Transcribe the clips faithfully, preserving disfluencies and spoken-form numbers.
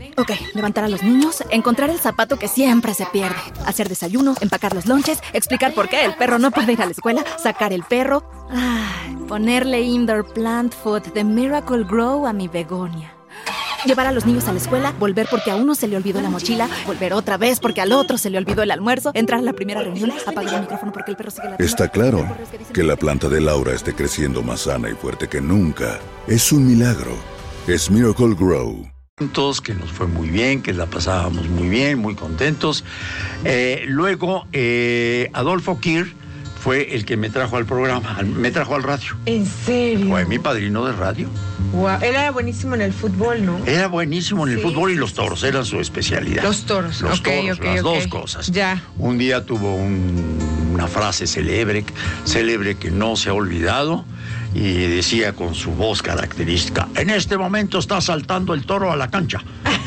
Ok, levantar a los niños, encontrar el zapato que siempre se pierde, hacer desayuno, empacar los lonches, explicar por qué el perro no puede ir a la escuela, sacar el perro, ay, ponerle indoor plant food de Miracle Grow a mi begonia. Llevar a los niños a la escuela, volver porque a uno se le olvidó la mochila, volver otra vez porque al otro se le olvidó el almuerzo, entrar a la primera reunión, apagar el micrófono porque el perro sigue la... Está claro que la planta de Laura esté creciendo más sana y fuerte que nunca. Es un milagro. Es Miracle Grow. Que nos fue muy bien, que la pasábamos muy bien, muy contentos. Eh, luego, eh, Adolfo Kirr fue el que me trajo al programa, me trajo al radio. ¿En serio? Fue mi padrino de radio. Wow. Él era buenísimo en el fútbol, ¿no? Era buenísimo en el sí. fútbol y los toros, eran su especialidad. Los toros, Los okay, toros, okay, las okay. dos cosas. Ya. Un día tuvo un, una frase célebre, célebre que no se ha olvidado, y decía con su voz característica: en este momento está saltando el toro a la cancha.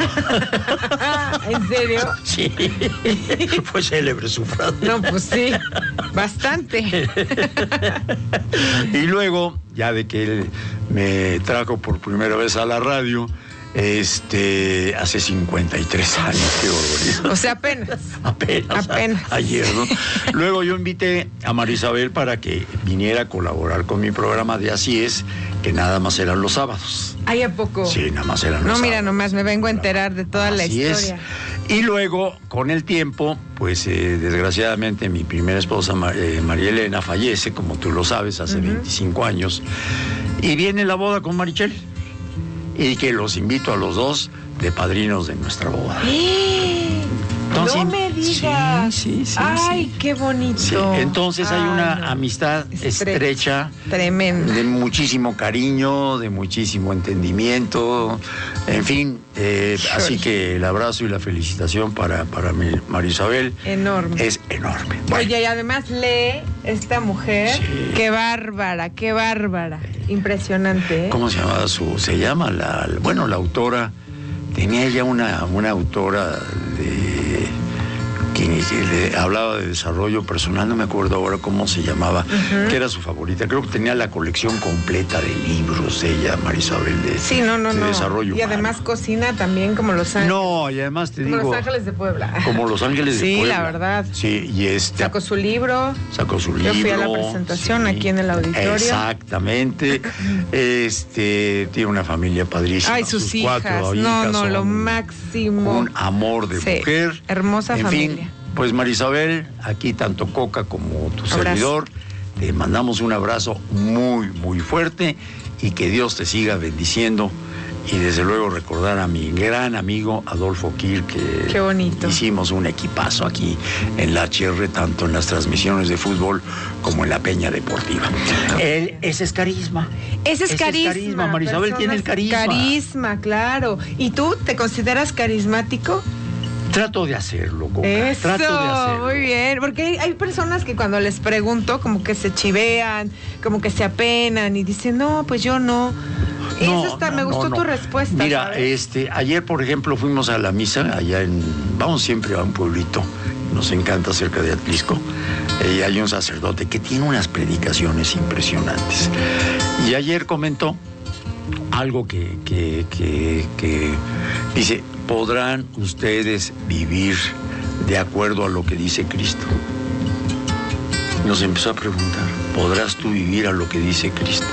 ¿En serio? Sí, fue célebre su frase. No, pues sí, bastante. Y luego, ya de que él me trajo por primera vez a la radio, este, hace cincuenta y tres años, qué barbaridad. O sea, apenas. Apenas. Apenas. A, ayer, ¿no? Luego yo invité a María Isabel para que viniera a colaborar con mi programa de Así Es, que nada más eran los sábados. ¿Ahí a poco? Sí, nada más eran los no, sábados. No, mira, nomás me vengo a enterar de toda Así la historia. Es. Y luego, con el tiempo, pues eh, desgraciadamente mi primera esposa, eh, María Elena, fallece, como tú lo sabes, hace uh-huh. veinticinco años. Y viene la boda con Marichel. Y que los invito a los dos de padrinos de nuestra boda. ¡Eh! Entonces, no me digas. Sí, sí, sí. Ay, sí. qué bonito. Sí. Entonces hay Ay, una no. amistad estrecha, estrecha. Tremenda. De muchísimo cariño, de muchísimo entendimiento. En fin, eh, así que el abrazo y la felicitación para, para mi María Isabel. Enorme. Es enorme. Bueno. Oye, y además lee esta mujer. Sí. Qué bárbara, qué bárbara. Impresionante, ¿eh? ¿Cómo se llamaba su? Se llama la, bueno, la autora. Tenía ella una, una autora de que le hablaba de desarrollo personal, no me acuerdo ahora cómo se llamaba, uh-huh. que era su favorita. Creo que tenía la colección completa de libros de ella, María Isabel, de, sí, no, no, de no. desarrollo y además humano. Cocina también como Los Ángeles. No, y además te como digo... Los Ángeles de Puebla. Como Los Ángeles sí, de Puebla. Sí, la verdad. Sí, y este... Sacó su libro. Sacó su libro. Yo fui a la presentación sí, aquí en el auditorio. Exactamente. este, tiene una familia padrísima. Ay, sus, sus hijas. Cuatro no, hijas no, lo máximo. Un amor de sí, mujer. Hermosa en familia. Fin, pues María Isabel, aquí tanto Coca como tu abrazo. servidor, te mandamos un abrazo muy, muy fuerte y que Dios te siga bendiciendo. Y desde luego recordar a mi gran amigo Adolfo Kirr, que Qué bonito. hicimos un equipazo aquí en la H R, tanto en las transmisiones de fútbol como en la Peña Deportiva. Él, ese es carisma. Ese es ese carisma. Es carisma. María Isabel tiene el carisma. Carisma, claro. ¿Y tú te consideras carismático? Trato de hacerlo, Coca. Eso, Trato de hacerlo. Muy bien, porque hay, hay personas que cuando les pregunto como que se chivean, como que se apenan y dicen, no, pues yo no. No, Eso está, no, me gustó no, no. tu respuesta. Mira, ¿sabes? este, ayer, por ejemplo, fuimos a la misa allá en, vamos siempre a un pueblito, nos encanta, cerca de Atlisco, y hay un sacerdote que tiene unas predicaciones impresionantes. Y ayer comentó algo que, que, que, que dice, ¿podrán ustedes vivir de acuerdo a lo que dice Cristo? Nos empezó a preguntar, ¿podrás tú vivir a lo que dice Cristo?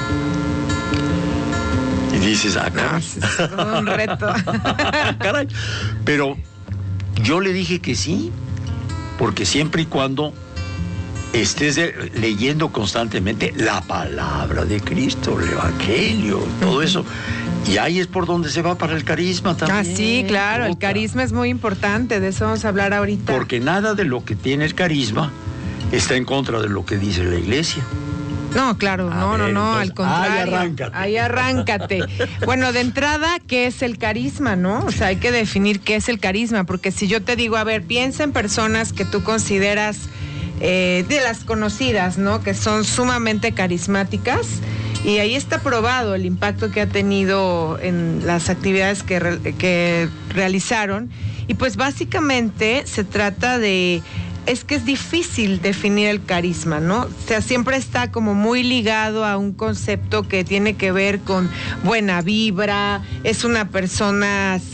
Y dices, acá. No, es todo un reto. Caray. Pero yo le dije que sí, porque siempre y cuando estés de, leyendo constantemente la palabra de Cristo, el Evangelio, todo eso. Y ahí es por donde se va para el carisma también. Ah, sí, claro, el carisma es muy importante, de eso vamos a hablar ahorita. Porque nada de lo que tiene el carisma está en contra de lo que dice la iglesia. No, claro, A no, ver, no, no, entonces, al contrario. Ahí arráncate. Ahí arráncate. Bueno, de entrada, ¿qué es el carisma, no? O sea, hay que definir qué es el carisma, porque si yo te digo, a ver, piensa en personas que tú consideras eh, de las conocidas, ¿no? Que son sumamente carismáticas, y ahí está probado el impacto que ha tenido en las actividades que, re, que realizaron, y pues básicamente se trata de... Es que es difícil definir el carisma, ¿no? O sea, siempre está como muy ligado a un concepto que tiene que ver con buena vibra, es una persona